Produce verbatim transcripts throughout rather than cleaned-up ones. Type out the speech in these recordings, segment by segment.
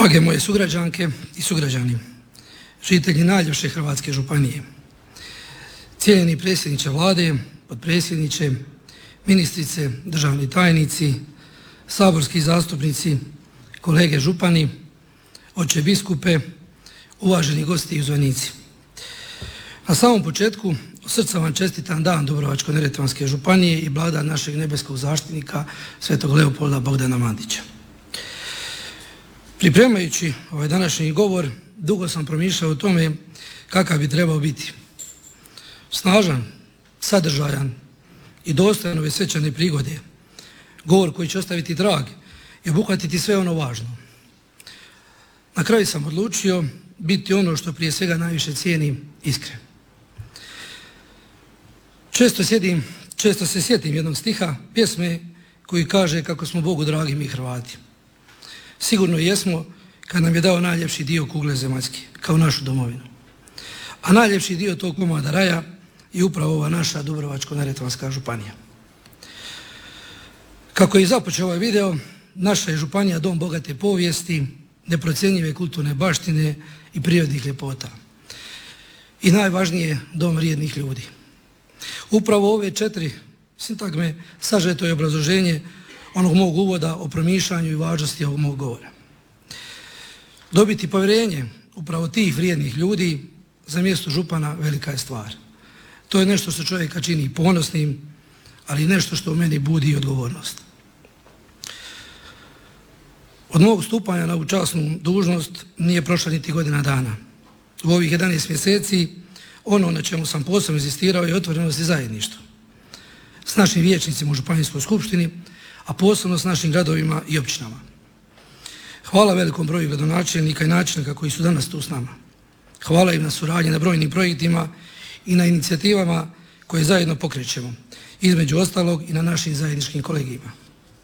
Drage moje sugrađanke i sugrađani, žitelji najljepše Hrvatske županije, cijenjeni predsjedniče Vlade, potpredsjedniče, ministrice, državni tajnici, saborski zastupnici, kolege župani, oče biskupe, uvaženi gosti i uzvanici. Na samom početku od srca vam čestitam dan Dubrovačko-neretvanske županije i blagdan našeg nebeskog zaštitnika Svetog Leopolda Bogdana Mandića. Pripremajući ovaj današnji govor, dugo sam promišljao o tome kakav bi trebao biti. Snažan, sadržajan i dostojan ove svečane prigode. Govor koji će ostaviti trag i obuhvatiti sve ono važno. Na kraju sam odlučio biti ono što prije svega najviše cijenim, iskren. Često sjedim, često se sjetim jednog stiha, pjesme koji kaže kako smo Bogu dragi mi Hrvati. Sigurno jesmo kad nam je dao najljepši dio kugle zemaljske, kao našu domovinu. A najljepši dio tog komada raja je upravo ova naša Dubrovačko-neretvanska županija. Kako je započeo ovaj video, naša je županija dom bogate povijesti, neprocjenjive kulturne baštine i prirodnih ljepota. I najvažnije, dom vrijednih ljudi. Upravo ove četiri sintagme sažeto je obrazloženje onog mog uvoda o promišljanju i važnosti ovog mog govora. Dobiti povjerenje upravo tih vrijednih ljudi za mjesto župana velika je stvar. To je nešto što čovjeka čini ponosnim, ali nešto što u meni budi i odgovornost. Od mog stupanja na ovu časnu dužnost nije prošla niti godina dana. U ovih jedanaest mjeseci ono na čemu sam posebno inzistirao je otvorenost i zajedništvo. S našim vijećnicima u Županijskoj skupštini, a posebno s našim gradovima i općinama. Hvala velikom broju gradonačelnika i načelnika koji su danas tu s nama. Hvala im na suradnji na brojnim projektima i na inicijativama koje zajedno pokrećemo, između ostalog i na našim zajedničkim kolegijima.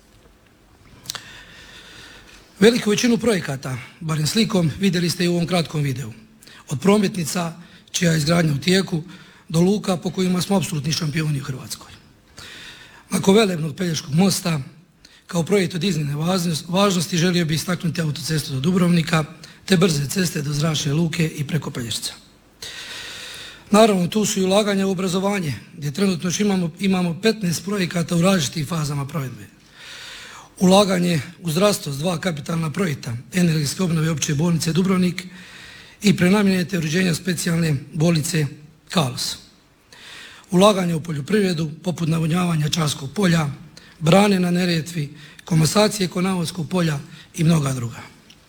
Veliku većinu projekata, barem slikom, vidjeli ste i u ovom kratkom videu. Od prometnica, čija je izgradnja u tijeku, do luka po kojima smo apsolutni šampioni u Hrvatskoj. Nakon velebnog Pelješkog mosta, kao projekt od iznimne važnosti, želio bih istaknuti autocestu do Dubrovnika, te brze ceste do Zračne luke i preko Pelješca. Naravno, tu su i ulaganja u obrazovanje, gdje trenutno imamo, imamo petnaest projekata u različitim fazama provedbe. Ulaganje u zdravstvo s dva kapitalna projekta, energetske obnove opće bolnice Dubrovnik i prenamjene te uređenja specijalne bolnice Kalos. Ulaganje u poljoprivredu, poput navodnjavanja Časkog polja, brane na Neretvi, komasacije Konavolskog polja i mnoga druga.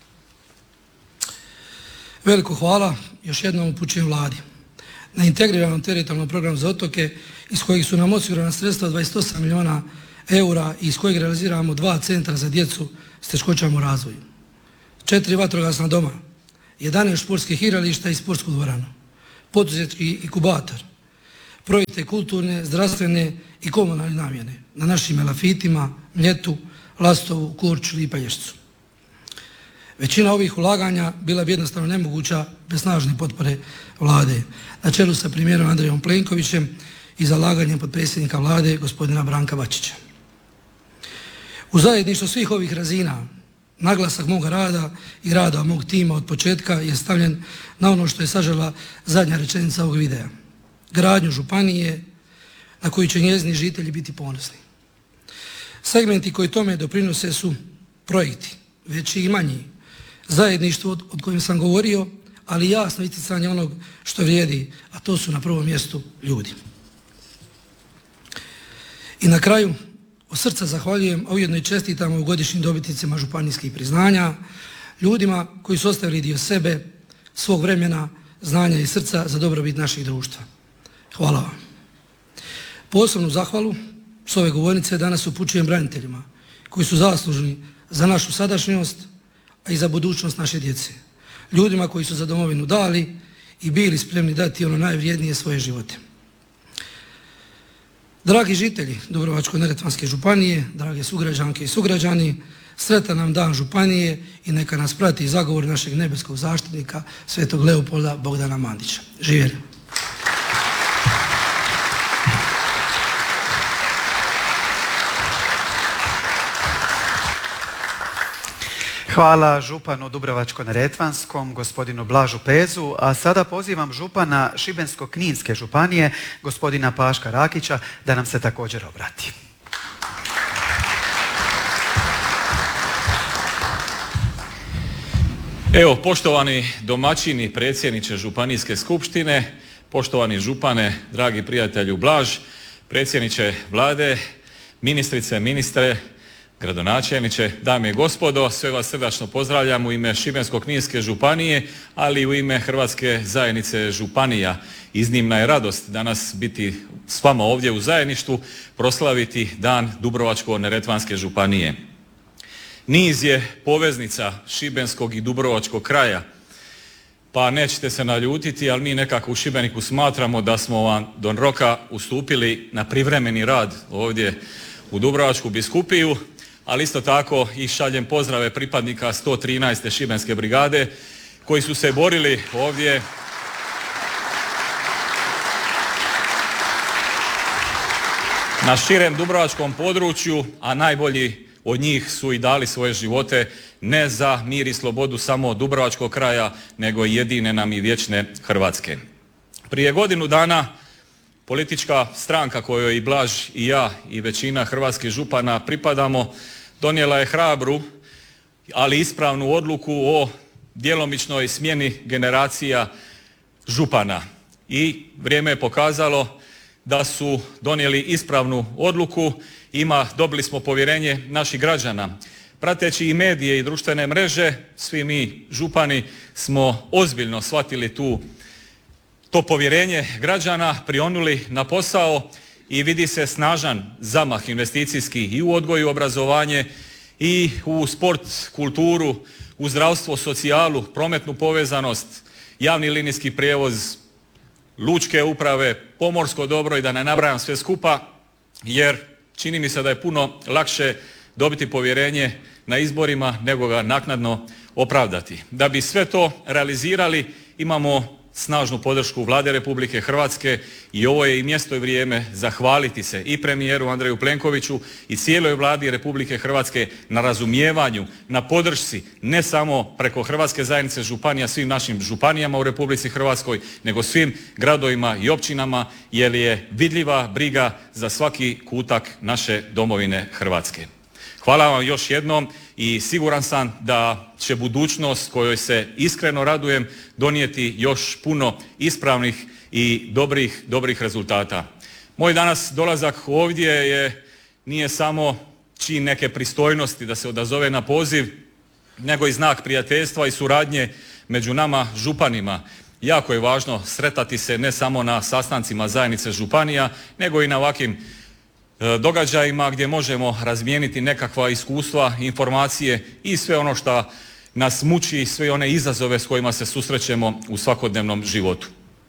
Veliko hvala još jednom upućujem Vladi na integriranom teritorijalnom programu za otoke iz kojih su nam osigurana sredstva dvadeset osam milijuna eura i iz kojeg realiziramo dva centra za djecu s teškoćama u razvoju, četiri vatrogasna doma, jedanaest športskih igrališta i sportsku dvoranu, poduzetnički inkubator, projekte kulturne, zdravstvene i komunalne namjene na našim Elafitima, Mljetu, Lastovu, Korčuli i Pelješcu. Većina ovih ulaganja bila bi jednostavno nemoguća bez snažne potpore Vlade, na čelu sa premijerom Andrejom Plenkovićem i zalaganjem potpredsjednika Vlade gospodina Branka Bačića. U zajedništvu svih ovih razina naglasak moga rada i rada mog tima od početka je stavljen na ono što je sažela zadnja rečenica ovog videa. Gradnju županije na koju će njezini žitelji biti ponosni. Segmenti koji tome doprinose su projekti, veći i manji, zajedništvo od kojem sam govorio, ali jasno isticanje onog što vrijedi, a to su na prvom mjestu ljudi. I na kraju, od srca zahvaljujem, a ujedno i čestitam ovogodišnjim dobitnicima županijskih priznanja, ljudima koji su ostavili dio sebe, svog vremena, znanja i srca za dobrobit naših društva. Hvala vam. Posebnu zahvalu s ove govornice danas upućujem braniteljima koji su zaslužni za našu sadašnjost, a i za budućnost naše djece. Ljudima koji su za domovinu dali i bili spremni dati ono najvrijednije svoje živote. Dragi žitelji Dubrovačko-neretvanske županije, drage sugrađanke i sugrađani, sretan nam dan županije i neka nas prati zagovor našeg nebeskog zaštitnika Svetog Leopolda Bogdana Mandića. Živjeli! Hvala županu Dubrovačko-neretvanskom, gospodinu Blažu Pezu, a sada pozivam župana Šibensko-kninske županije, gospodina Paška Rakića, da nam se također obrati. Evo, poštovani domaćini, predsjedniče Županijske skupštine, poštovani župane, dragi prijatelju Blaž, predsjedniče Vlade, ministrice, ministre, gradonačelniče, dame i gospodo, sve vas srdačno pozdravljam u ime Šibensko-kninske županije, ali i u ime Hrvatske zajednice županija. Iznimna je radost danas biti s vama ovdje u zajedništvu, proslaviti Dan Dubrovačko-neretvanske županije. Niz je poveznica šibenskog i dubrovačkog kraja, pa nećete se naljutiti, ali mi nekako u Šibeniku smatramo da smo vam do roka ustupili na privremeni rad ovdje u Dubrovačku biskupiju, ali isto tako i šaljem pozdrave pripadnika sto trinaeste šibenske brigade koji su se borili ovdje na širem dubrovačkom području, a najbolji od njih su i dali svoje živote ne za mir i slobodu samo dubrovačkog kraja, nego i jedine nam i vječne Hrvatske. Prije godinu dana politička stranka kojoj i Blaž i ja i većina hrvatskih župana pripadamo donijela je hrabru, ali ispravnu odluku o djelomičnoj smjeni generacija župana. I vrijeme je pokazalo da su donijeli ispravnu odluku. Ima, dobili smo povjerenje naših građana. Prateći i medije i društvene mreže, svi mi župani smo ozbiljno shvatili tu to povjerenje građana, prionuli na posao i vidi se snažan zamah investicijski i u odgoj i obrazovanje i u sport, kulturu, u zdravstvo, socijalu, prometnu povezanost, javni linijski prijevoz, lučke uprave, pomorsko dobro i da ne nabrajam sve skupa, jer čini mi se da je puno lakše dobiti povjerenje na izborima nego ga naknadno opravdati. Da bi sve to realizirali imamo snažnu podršku Vlade Republike Hrvatske i ovo je i mjesto i vrijeme zahvaliti se i premijeru Andreju Plenkoviću i cijeloj Vladi Republike Hrvatske na razumijevanju, na podršci ne samo preko Hrvatske zajednice županija svim našim županijama u Republici Hrvatskoj, nego svim gradovima i općinama, jer je vidljiva briga za svaki kutak naše domovine Hrvatske. Hvala vam još jednom i siguran sam da će budućnost kojoj se iskreno radujem donijeti još puno ispravnih i dobrih, dobrih rezultata. Moj danas dolazak ovdje je, nije samo čin neke pristojnosti da se odazove na poziv, nego i znak prijateljstva i suradnje među nama županima. Jako je važno sretati se ne samo na sastancima zajednice županija, nego i na ovakvim događajima gdje možemo razmijeniti nekakva iskustva, informacije i sve ono što nas muči, sve one izazove s kojima se susrećemo u svakodnevnom životu.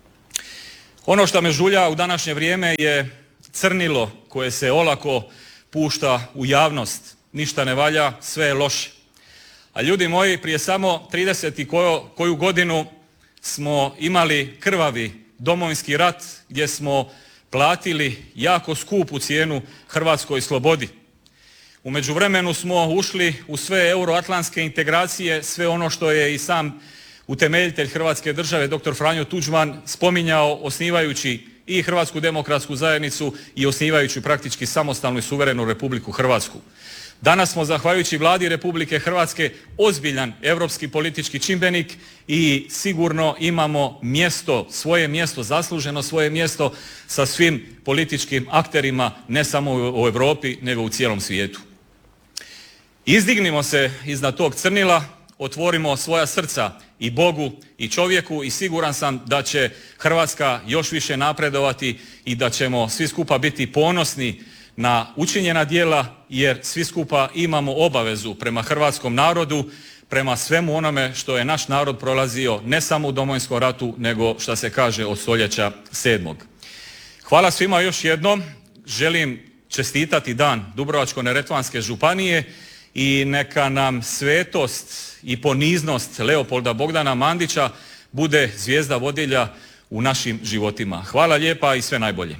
Ono što me žulja u današnje vrijeme je crnilo koje se olako pušta u javnost. Ništa ne valja, sve je loše. A ljudi moji, prije samo trideset i koju, koju godinu smo imali krvavi Domovinski rat gdje smo platili jako skupu cijenu hrvatskoj slobodi. U međuvremenu smo ušli u sve euroatlantske integracije, sve ono što je i sam utemeljitelj Hrvatske države doktor Franjo Tuđman spominjao osnivajući i Hrvatsku demokratsku zajednicu i osnivajući praktički samostalnu i suverenu Republiku Hrvatsku. Danas smo, zahvaljujući Vladi Republike Hrvatske, ozbiljan europski politički čimbenik i sigurno imamo mjesto, svoje mjesto, zasluženo svoje mjesto sa svim političkim akterima, ne samo u Europi, nego u cijelom svijetu. Izdignimo se iznad tog crnila, otvorimo svoja srca i Bogu i čovjeku i siguran sam da će Hrvatska još više napredovati i da ćemo svi skupa biti ponosni na učinjena djela, jer svi skupa imamo obavezu prema hrvatskom narodu, prema svemu onome što je naš narod prolazio ne samo u Domovinskom ratu, nego što se kaže od stoljeća sedmog. Hvala svima još jednom, želim čestitati Dan Dubrovačko-neretvanske županije i neka nam svetost i poniznost Leopolda Bogdana Mandića bude zvijezda vodilja u našim životima. Hvala lijepa i sve najbolje.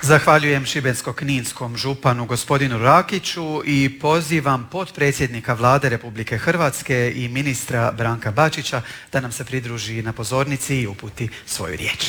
Zahvaljujem šibensko-kninskom županu gospodinu Rakiću i pozivam potpredsjednika Vlade Republike Hrvatske i ministra Branka Bačića da nam se pridruži na pozornici i uputi svoju riječ.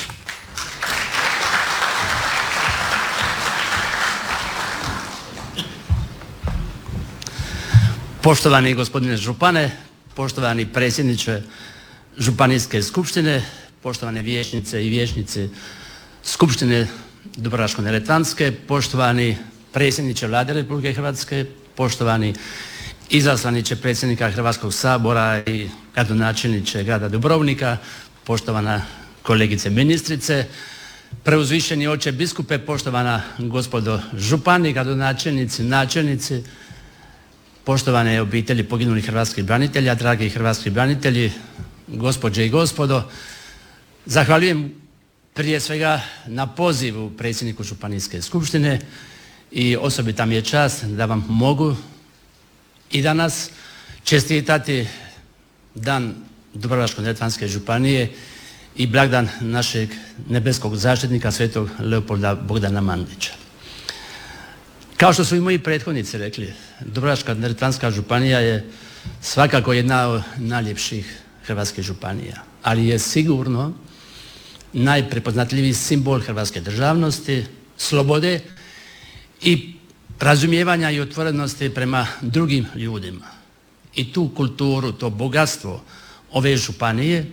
Poštovani gospodine župane, poštovani predsjedniče Županijske skupštine, poštovane vijećnice i vijećnici Skupštine Dubrovačko-neretvanske, poštovani predsjedniče Vlade Republike Hrvatske, poštovani izaslaniče predsjednika Hrvatskog sabora i gradonačelniče grada Dubrovnika, poštovana kolegice ministrice, preuzvišeni oče biskupe, poštovana gospodo župani, gradonačelnici, načelnici, poštovane obitelji poginulih hrvatskih branitelja, dragi hrvatski branitelji, gospođe i gospodo, zahvaljujem prije svega na pozivu predsjedniku Županijske skupštine i osobita mi je čast da vam mogu i danas čestitati Dan Dubrovačko-neretvanske županije i blagdan našeg nebeskog zaštitnika svetog Leopolda Bogdana Mandića. Kao što su i moji prethodnici rekli, Dubrovačko-neretvanska županija je svakako jedna od najljepših hrvatskih županija, ali je sigurno najprepoznatljiviji simbol hrvatske državnosti, slobode i razumijevanja i otvorenosti prema drugim ljudima. I tu kulturu, to bogatstvo ove županije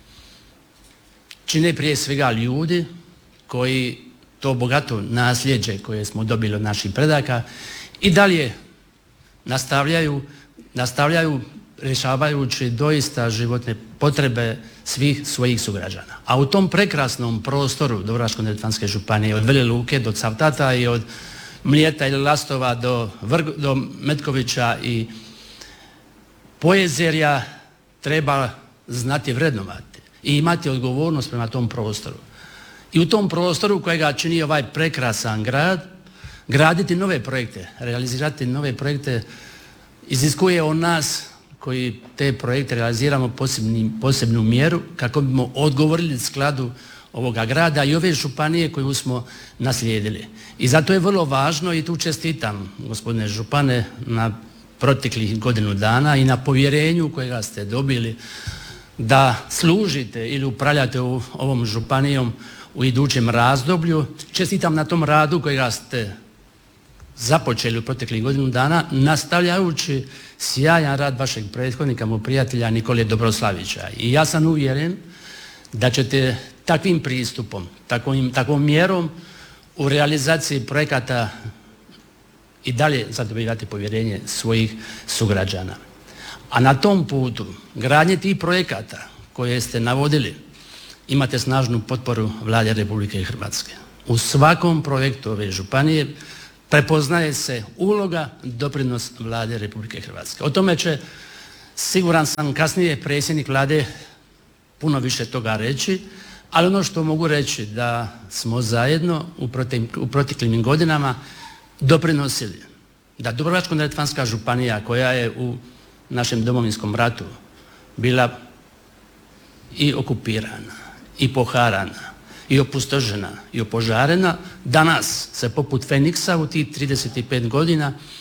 čine prije svega ljudi koji to bogato nasljeđe koje smo dobili od naših predaka i dalje nastavljaju, nastavljaju rješavajući doista životne potrebe svih svojih sugrađana. A u tom prekrasnom prostoru Dubrovačko-neretvanske županije, od Vele Luke do Cavtata i od Mljeta ili Lastova do, Vrg, do Metkovića i Pojezerja treba znati vrednovati i imati odgovornost prema tom prostoru. I u tom prostoru kojega čini ovaj prekrasan grad, graditi nove projekte, realizirati nove projekte iziskuje od nas koji te projekte realiziramo posebni, posebnu mjeru kako bimo odgovorili skladu ovoga grada i ove županije koju smo naslijedili. I zato je vrlo važno i tu čestitam gospodine župane na proteklih godinu dana i na povjerenju kojega ste dobili da služite ili upravljate u ovom županijom u idućem razdoblju. Čestitam na tom radu kojega ste započeli u proteklih godinu dana, nastavljajući sjajan rad vašeg prethodnika, mog prijatelja Nikole Dobroslavića. I ja sam uvjeren da ćete takvim pristupom, takvom, takvom mjerom u realizaciji projekata i dalje zadobivati povjerenje svojih sugrađana. A na tom putu gradnje tih projekata koje ste navodili imate snažnu potporu Vlade Republike Hrvatske. U svakom projektu ove županije prepoznaje se uloga, doprinos Vlade Republike Hrvatske. O tome će, siguran sam, kasnije predsjednik Vlade puno više toga reći, ali ono što mogu reći da smo zajedno u proteklim godinama doprinosili da Dubrovačko-neretvanska županija koja je u našem Domovinskom ratu bila i okupirana, i poharana, i opustošena, i opožarena, danas se poput Feniksa u tih trideset pet godina